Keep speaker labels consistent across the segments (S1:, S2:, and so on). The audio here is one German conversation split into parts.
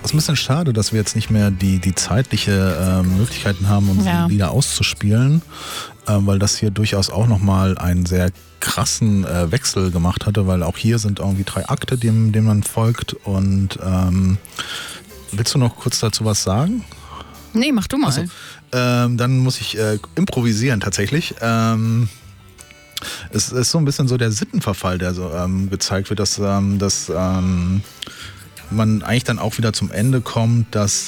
S1: ist ein bisschen schade, dass wir jetzt nicht mehr die zeitliche Möglichkeiten haben, unsere Lieder auszuspielen, weil das hier durchaus auch nochmal einen sehr krassen Wechsel gemacht hatte, weil auch hier sind irgendwie 3 Akte, dem man folgt. Und willst du noch kurz dazu was sagen?
S2: Nee, mach du mal.
S1: Also, dann muss ich improvisieren tatsächlich. Es ist so ein bisschen so der Sittenverfall, der so gezeigt wird, dass man eigentlich dann auch wieder zum Ende kommt, dass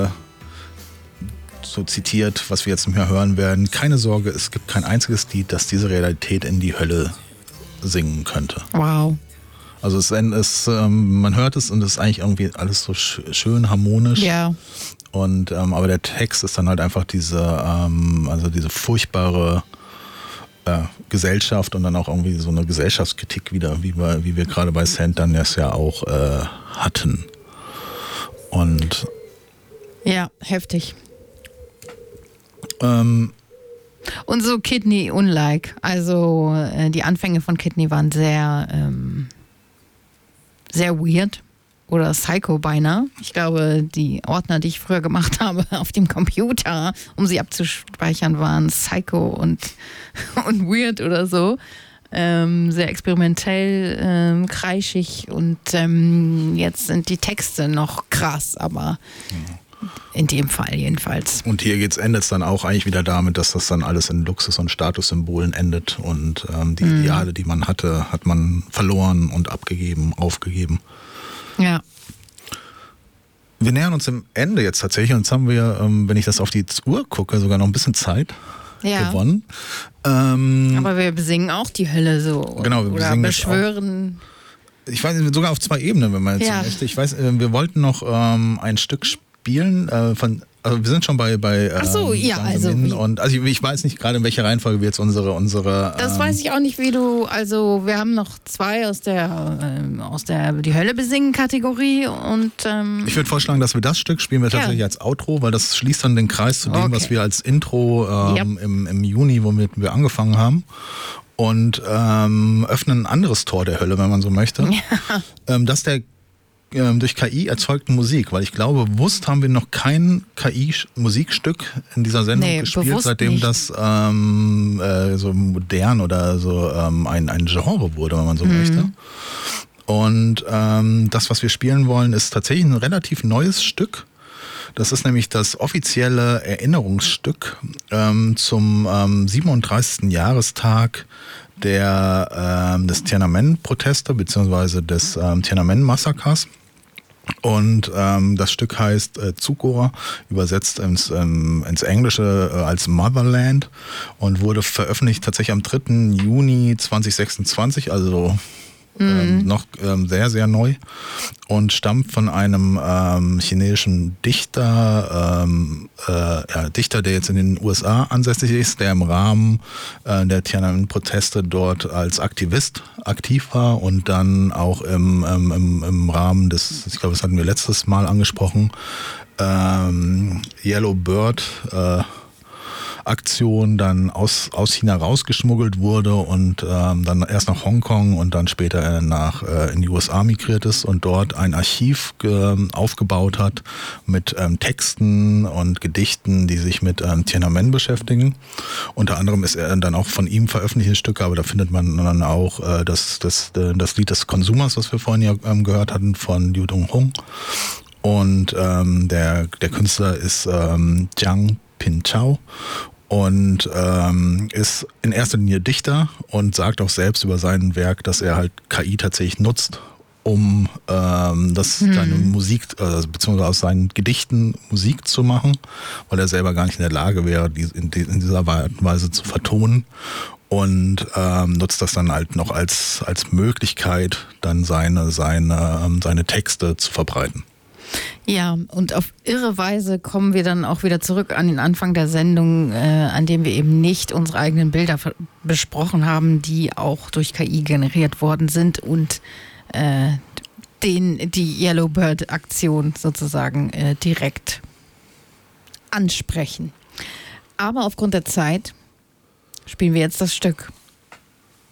S1: so zitiert, was wir jetzt nicht mehr hören werden: Keine Sorge, es gibt kein einziges Lied, das diese Realität in die Hölle singen könnte.
S2: Wow.
S1: Also man hört es und es ist eigentlich irgendwie alles so schön harmonisch.
S2: Ja.
S1: Und aber der Text ist dann halt einfach diese furchtbare Gesellschaft und dann auch irgendwie so eine Gesellschaftskritik wieder, wie wir gerade bei Sand dann das ja auch hatten. Und
S2: ja, heftig. Und so Kidney-unlike. Also die Anfänge von Kidney waren sehr, sehr weird. Oder Psycho beinahe. Ich glaube, die Ordner, die ich früher gemacht habe auf dem Computer, um sie abzuspeichern, waren Psycho und weird oder so. Sehr experimentell, kreischig und jetzt sind die Texte noch krass, aber in dem Fall jedenfalls.
S1: Und hier endet es dann auch eigentlich wieder damit, dass das dann alles in Luxus- und Statussymbolen endet und die Ideale, die man hatte, hat man verloren und aufgegeben.
S2: Ja.
S1: Wir nähern uns dem Ende jetzt tatsächlich und jetzt haben wir, wenn ich das auf die Uhr gucke, sogar noch ein bisschen Zeit gewonnen.
S2: Aber wir besingen auch die Hölle so.
S1: Genau, wir
S2: oder beschwören.
S1: Ich weiß, sogar auf 2 Ebenen, wenn man jetzt so möchte. Ich weiß, wir wollten noch ein Stück spielen also wir sind schon bei
S2: ach so, ja, also
S1: ich weiß nicht gerade, in welcher Reihenfolge wir jetzt unsere
S2: das weiß ich auch nicht, also wir haben noch 2 aus der die Hölle besingen Kategorie und
S1: ich würde vorschlagen, dass wir das Stück spielen wir tatsächlich als Outro, weil das schließt dann den Kreis zu dem, was wir als Intro im Juni, womit wir angefangen haben. Und öffnen ein anderes Tor der Hölle, wenn man so möchte. Ja. Das der durch KI erzeugten Musik, weil ich glaube, bewusst haben wir noch kein KI-Musikstück in dieser Sendung gespielt, seitdem nicht. Das so modern oder so ein Genre wurde, wenn man so möchte. Und das, was wir spielen wollen, ist tatsächlich ein relativ neues Stück. Das ist nämlich das offizielle Erinnerungsstück zum 37. Jahrestag des Tiananmen-Proteste bzw. des Tiananmen-Massakers. Und das Stück heißt Zugor, übersetzt ins Englische als Motherland und wurde veröffentlicht tatsächlich am 3. Juni 2026, also noch sehr, sehr neu und stammt von einem chinesischen Dichter, der jetzt in den USA ansässig ist, der im Rahmen der Tiananmen-Proteste dort als Aktivist aktiv war und dann auch im Rahmen des, ich glaube, das hatten wir letztes Mal angesprochen, Yellow Bird Aktion dann aus China rausgeschmuggelt wurde und dann erst nach Hongkong und dann später in die USA migriert ist und dort ein Archiv aufgebaut hat mit Texten und Gedichten, die sich mit Tiananmen beschäftigen. Unter anderem ist er dann auch von ihm veröffentlichte Stücke, aber da findet man dann auch das Lied des Konsumers, was wir vorhin ja gehört hatten, von Liu Donghong. Und der Künstler ist Jiang Pinchao und ist in erster Linie Dichter und sagt auch selbst über sein Werk, dass er halt KI tatsächlich nutzt, um seine Musik, beziehungsweise aus seinen Gedichten Musik zu machen, weil er selber gar nicht in der Lage wäre, in dieser Weise zu vertonen. Und nutzt das dann halt noch als Möglichkeit, dann seine Texte zu verbreiten.
S2: Ja, und auf irre Weise kommen wir dann auch wieder zurück an den Anfang der Sendung, an dem wir eben nicht unsere eigenen Bilder besprochen haben, die auch durch KI generiert worden sind und die Yellowbird-Aktion sozusagen direkt ansprechen. Aber aufgrund der Zeit spielen wir jetzt das Stück.